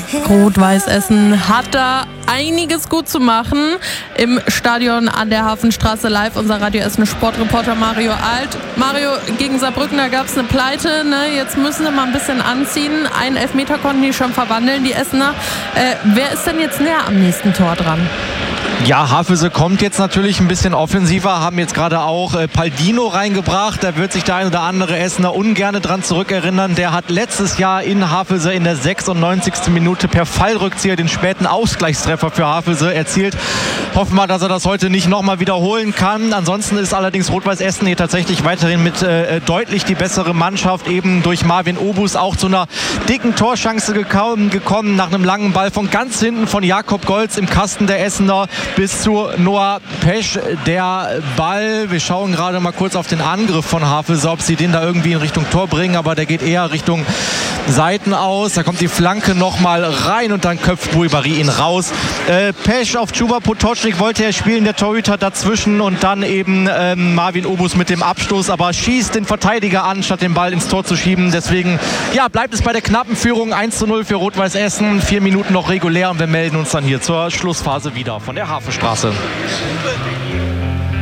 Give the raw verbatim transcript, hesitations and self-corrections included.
Rot-Weiß Essen hat da einiges gut zu machen. Im Stadion an der Hafenstraße live unser Radio Essen Sportreporter Mario Alt. Mario, gegen Saarbrücken, da gab es eine Pleite. Ne? Jetzt müssen sie mal ein bisschen anziehen. Einen Elfmeter konnten die schon verwandeln, die Essener. Äh, wer ist denn jetzt näher am nächsten Tor dran? Ja, Havelse kommt jetzt natürlich ein bisschen offensiver, haben jetzt gerade auch äh, Paldino reingebracht. Da wird sich der ein oder andere Essener ungern dran zurückerinnern. Der hat letztes Jahr in Havelse in der sechsundneunzigsten Minute per Fallrückzieher den späten Ausgleichstreffer für Havelse erzielt. Hoffen wir, dass er das heute nicht nochmal wiederholen kann. Ansonsten ist allerdings Rot-Weiß Essen hier tatsächlich weiterhin mit äh, deutlich die bessere Mannschaft, eben durch Marvin Obus auch zu einer dicken Torchance gekommen, gekommen nach einem langen Ball von ganz hinten von Jakob Golz im Kasten der Essener bis zu Noah Pesch. Der Ball, wir schauen gerade mal kurz auf den Angriff von Havelse, ob sie den da irgendwie in Richtung Tor bringen, aber der geht eher Richtung Seiten aus. Da kommt die Flanke nochmal rein und dann köpft Boulibari ihn raus. Äh, Pesch auf Chuba Potočnik wollte er spielen, der Torhüter dazwischen und dann eben ähm, Marvin Obus mit dem Abstoß, aber schießt den Verteidiger an, statt den Ball ins Tor zu schieben. Deswegen ja, bleibt es bei der knappen Führung eins zu null für Rot-Weiß Essen. Vier Minuten noch regulär und wir melden uns dann hier zur Schlussphase wieder von der Hafenstraße.